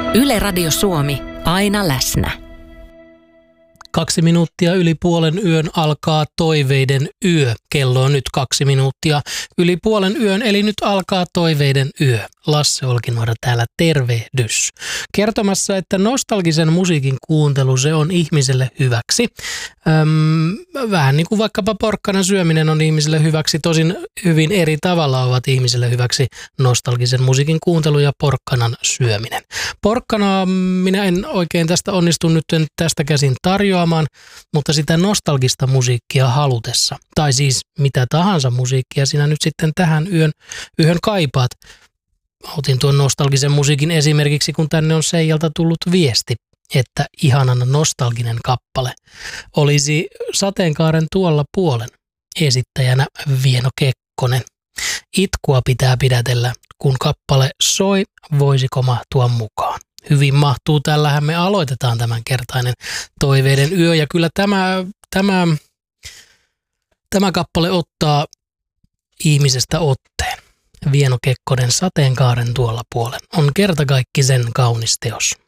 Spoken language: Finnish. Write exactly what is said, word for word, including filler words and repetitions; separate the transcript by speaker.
Speaker 1: Yle Radio Suomi, aina läsnä.
Speaker 2: Kaksi minuuttia yli puolen yön alkaa Toiveiden yö. Kello on nyt kaksi minuuttia yli puolen yön, eli nyt alkaa Toiveiden yö. Lasse Olkinuora täällä, tervehdys. Kertomassa, että nostalgisen musiikin kuuntelu, se on ihmiselle hyväksi. Öm, vähän niin kuin vaikkapa porkkanan syöminen on ihmiselle hyväksi. Tosin hyvin eri tavalla ovat ihmiselle hyväksi nostalgisen musiikin kuuntelu ja porkkanan syöminen. Porkkanaa minä en oikein tästä onnistu nyt tästä käsin tarjoamaan, mutta sitä nostalgista musiikkia halutessa, tai siis mitä tahansa musiikkia sinä nyt sitten tähän yön, yön kaipaat. Otin tuon nostalgisen musiikin esimerkiksi, kun tänne on Seijalta tullut viesti, että ihanan nostalginen kappale olisi Sateenkaaren tuolla puolen, esittäjänä Vieno Kekkonen. Itkua pitää pidätellä, kun kappale soi, voisiko mahtua mukaan. Hyvin mahtuu, tällähän me aloitetaan tämänkertainen Toiveiden yö, ja kyllä tämä, tämä, tämä kappale ottaa ihmisestä otteen. Vieno Kekkonen Sateenkaaren tuolla puolen on kertakaikkisen kaunis teos.